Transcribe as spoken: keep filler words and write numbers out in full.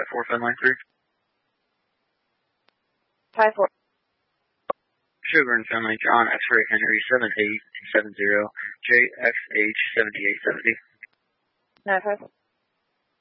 five four, Fun Line three. five four. Sugar and Finley, John, X-ray Henry, seven eight seven zero, J X H seventy-eight seventy. nine five.